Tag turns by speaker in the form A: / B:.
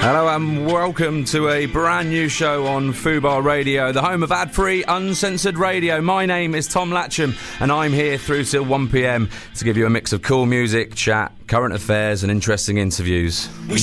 A: Hello and welcome to a brand new show on Fubar Radio, the home of ad-free, uncensored radio. My name is Tom Latcham and I'm here through till 1pm to give you a mix of cool music, chat, current affairs and interesting interviews.